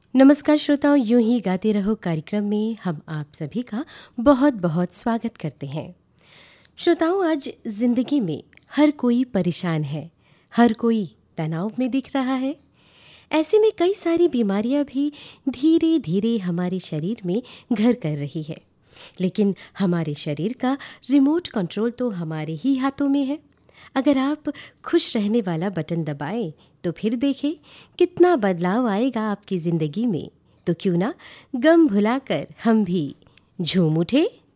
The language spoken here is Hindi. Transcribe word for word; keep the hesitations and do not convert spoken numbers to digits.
नमस्कार श्रोताओं, यूं ही गाते रहो कार्यक्रम में हम आप सभी का बहुत बहुत स्वागत करते हैं। श्रोताओं, आज ज़िंदगी में हर कोई परेशान है, हर कोई तनाव में दिख रहा है। ऐसे में कई सारी बीमारियां भी धीरे धीरे हमारे शरीर में घर कर रही है, लेकिन हमारे शरीर का रिमोट कंट्रोल तो हमारे ही हाथों में है। अगर आप खुश रहने वाला बटन दबाएं तो फिर देखें कितना बदलाव आएगा आपकी ज़िंदगी में। तो क्यों ना गम भुलाकर हम भी झूम उठे।